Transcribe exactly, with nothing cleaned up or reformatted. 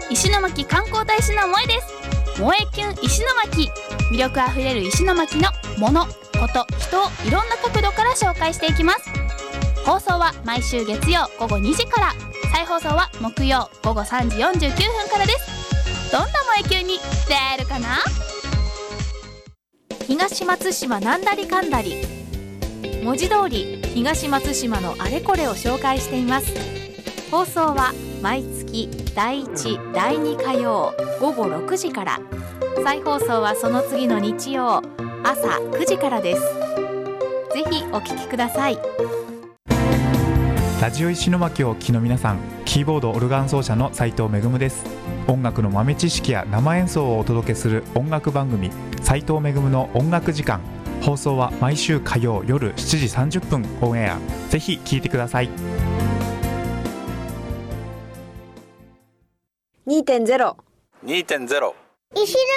石巻観光大使の萌えです。萌えキュン石巻、魅力あふれる石巻のもの、こと、人をいろんな角度から紹介していきます。放送は毎週月曜午後にじから、再放送は木曜午後さんじよんじゅうきゅうふんからです。どんな萌えキュンに出会えるかな。 東松島なんだりかんだり、文字通り東松島のあれこれを紹介しています。放送は毎月だいいち、だいに火曜午後ろくじから、再放送はその次の日曜朝くじからです。ぜひお聞きください。 ラジオ石巻をお聞きの皆さん、キーボードオルガン奏者の斉藤恵です。音楽の豆知識や生演奏をお届けする音楽番組、斉藤恵の音楽時間。放送は毎週火曜夜しちじさんじゅっぷんオンエア。ぜひ聞いてください。 にてんゼロにてんゼロ石